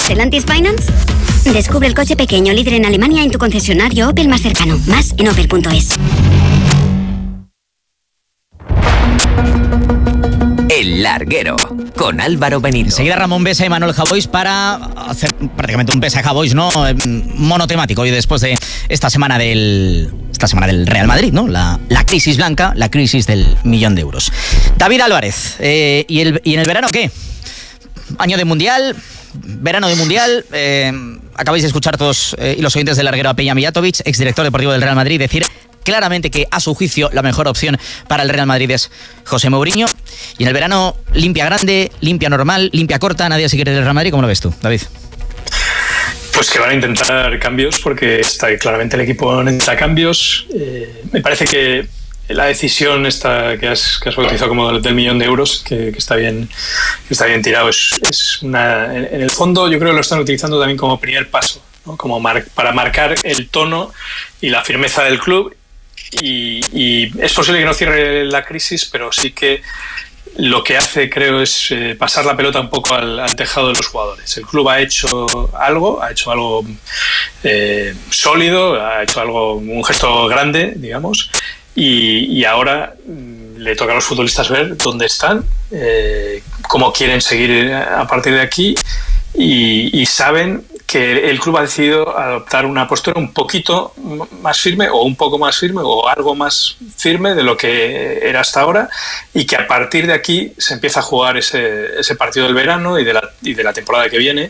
Stellantis Finance? Descubre el coche pequeño líder en Alemania en tu concesionario Opel más cercano. Más en opel.es. El Larguero, con Álvaro Benito. Enseguida Ramón Besa y Manuel Javois para hacer prácticamente un Besa Javois, ¿no? Monotemático. Y después de esta semana del Real Madrid, ¿no? La crisis blanca, la crisis del millón de euros. David Álvarez, ¿y en el verano qué? Año de Mundial, verano de Mundial. Acabáis de escuchar todos y los oyentes del Larguero a Peja Mijatovic, exdirector deportivo del Real Madrid, decir claramente que a su juicio la mejor opción para el Real Madrid es José Mourinho. Y en el verano, limpia grande, limpia normal, limpia corta, nadie se quiere del Real Madrid. ¿Cómo lo ves tú, David? Pues que van a intentar cambios, porque claramente el equipo necesita cambios. Me parece que la decisión esta que has bautizado como del millón de euros, que está bien tirado, es una, en el fondo yo creo que lo están utilizando también como primer paso, ¿no? Como para marcar el tono y la firmeza del club. Y es posible que no cierre la crisis, pero sí que lo que hace, creo, es pasar la pelota un poco al tejado de los jugadores. El club ha hecho algo sólido, ha hecho un gesto grande, digamos, y ahora le toca a los futbolistas ver dónde están, cómo quieren seguir a partir de aquí, y saben que el club ha decidido adoptar una postura un poquito más firme o un poco más firme o algo más firme de lo que era hasta ahora, y que a partir de aquí se empieza a jugar ese partido del verano y de la temporada que viene.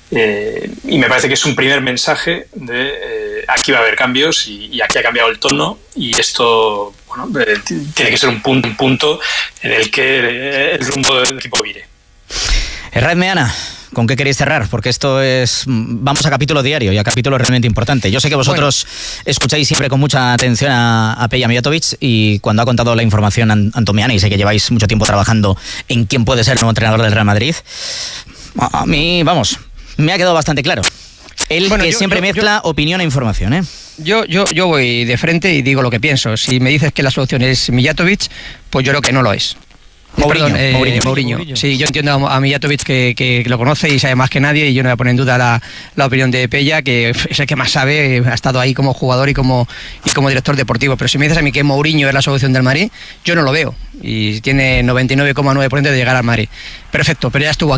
Y me parece que es un primer mensaje de aquí va a haber cambios y aquí ha cambiado el tono, y esto tiene que ser un punto en el que el rumbo del equipo vire. Herrad Meana, ¿con qué queréis cerrar? Porque esto es... Vamos a capítulo diario y a capítulo realmente importante. Yo sé que vosotros escucháis siempre con mucha atención a Peja Mijatovic, y cuando ha contado la información Antón Meana, y sé que lleváis mucho tiempo trabajando en quién puede ser el nuevo entrenador del Real Madrid, a mí, me ha quedado bastante claro. Él siempre mezcla opinión e información, ¿eh? Yo voy de frente y digo lo que pienso. Si me dices que la solución es Mijatovic, pues yo creo que no lo es. Mourinho. Sí, yo entiendo a Mijatovic que lo conoce y sabe más que nadie, y yo no voy a poner en duda la opinión de Peja, que es el que más sabe, ha estado ahí como jugador y como director deportivo. Pero si me dices a mí que Mourinho es la solución del Madrid, yo no lo veo, y tiene 99,9% de llegar al Madrid. Perfecto, pero ya estuvo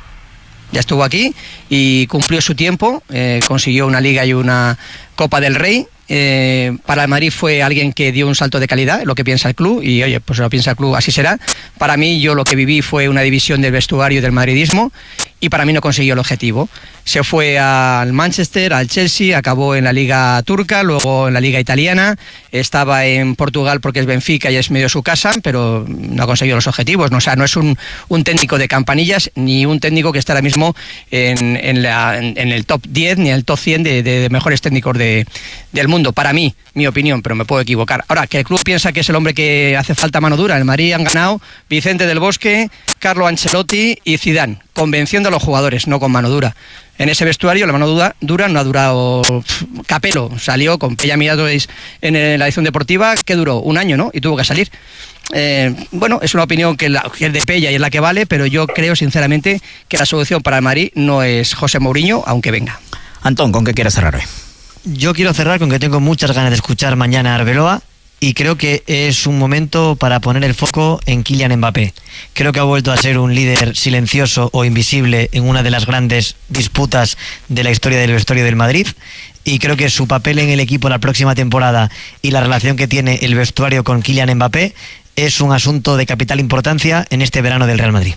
aquí y cumplió su tiempo, consiguió una Liga y una Copa del Rey. Para el Madrid fue alguien que dio un salto de calidad, lo que piensa el club, y oye, pues lo piensa el club, así será. Para mí, yo lo que viví fue una división del vestuario del madridismo, y para mí no consiguió el objetivo. Se fue al Manchester, al Chelsea, acabó en la Liga Turca, luego en la Liga Italiana, estaba en Portugal porque es Benfica y es medio su casa, pero no ha conseguido los objetivos. No, o sea, no es un técnico de campanillas, ni un técnico que está ahora mismo en el top 10 ni en el top 100 de mejores técnicos del mundo. Para mí, mi opinión, pero me puedo equivocar. Ahora, que el club piensa que es el hombre que hace falta mano dura. En el Madrid han ganado Vicente del Bosque, Carlo Ancelotti y Zidane, convenciendo a los jugadores, no con mano dura. En ese vestuario la mano dura no ha durado. Capello salió con Peja Mijatovic en la edición deportiva, que duró un año, ¿no? Y tuvo que salir. Es una opinión que es de Peja y es la que vale, pero yo creo sinceramente que la solución para el Madrid no es José Mourinho, aunque venga. Antón, ¿con qué quieres cerrar hoy? Yo quiero cerrar con que tengo muchas ganas de escuchar mañana a Arbeloa, y creo que es un momento para poner el foco en Kylian Mbappé. Creo que ha vuelto a ser un líder silencioso o invisible en una de las grandes disputas de la historia del vestuario del Madrid, y creo que su papel en el equipo la próxima temporada y la relación que tiene el vestuario con Kylian Mbappé es un asunto de capital importancia en este verano del Real Madrid.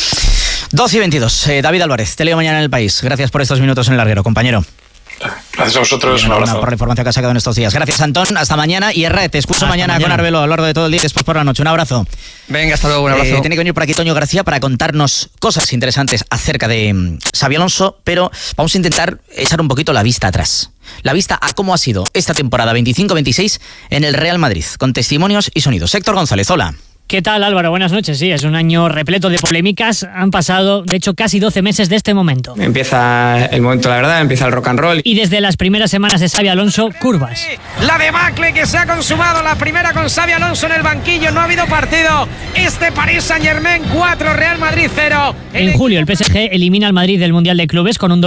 12:22. David Álvarez, te leo mañana en El País. Gracias por estos minutos en el Larguero, compañero. Gracias a vosotros, un abrazo. Por la información que has sacado en estos días. Gracias, Antón, hasta mañana. Y Herrad, te escucho mañana con Arbeloa a lo largo de todo el día y después por la noche. Un abrazo. Venga, hasta luego, un abrazo. Tiene que venir por aquí Toño García para contarnos cosas interesantes acerca de Xabi Alonso, pero vamos a intentar echar un poquito la vista atrás. La vista a cómo ha sido esta temporada 25-26 en el Real Madrid, con testimonios y sonidos. Héctor González, hola. ¿Qué tal, Álvaro? Buenas noches. Sí, es un año repleto de polémicas. Han pasado, de hecho, casi 12 meses de este momento. Empieza el momento, la verdad, empieza el rock and roll. Y desde las primeras semanas de Xabi Alonso, curvas. La debacle que se ha consumado, la primera con Xabi Alonso en el banquillo. No ha habido partido. Paris Saint-Germain 4, Real Madrid 0. En julio, el PSG elimina al Madrid del Mundial de Clubes con un